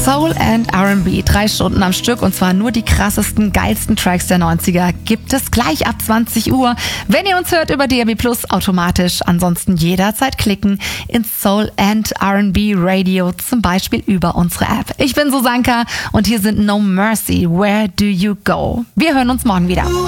Soul and R&B, 3 Stunden am Stück und zwar nur die krassesten, geilsten Tracks der 90er gibt es gleich ab 20 Uhr. Wenn ihr uns hört über DAB+, automatisch, ansonsten jederzeit klicken ins Soul and R&B Radio, zum Beispiel über unsere App. Ich bin Susanka und hier sind No Mercy, Where Do You Go? Wir hören uns morgen wieder.